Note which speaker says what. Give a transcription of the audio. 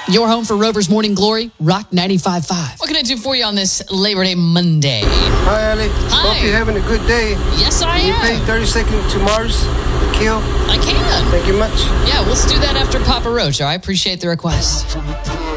Speaker 1: Your home for Rover's Morning Glory, Rock 95.5.
Speaker 2: What can I do for you on this Labor Day Monday?
Speaker 3: Hi, Ali.
Speaker 2: Hi.
Speaker 3: Hope you're having a good day.
Speaker 2: Yes, I
Speaker 3: Can you pay
Speaker 2: am.
Speaker 3: 30 seconds to Mars to kill?
Speaker 2: I can.
Speaker 3: Thank you much.
Speaker 2: Yeah, we'll do that after Papa Roach. I appreciate the request.